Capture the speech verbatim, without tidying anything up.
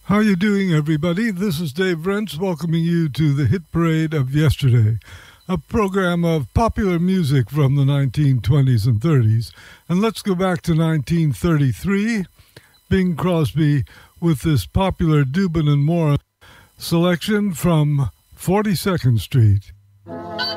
How you doing, everybody? This is Dave Rentz welcoming you to the Hit Parade of Yesterday, a program of popular music from the nineteen twenties and thirties. And let's go back to nineteen thirty-three. Bing Crosby with this popular Dubin and Moore selection from forty-second Street.